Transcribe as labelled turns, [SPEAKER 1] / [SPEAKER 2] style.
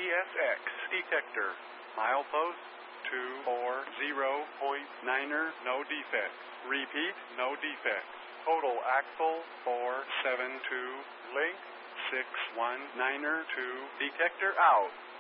[SPEAKER 1] CSX detector. Milepost 240.9er, no defects. Repeat, no defects. Total axle 472. Link 619er 2. Detector out.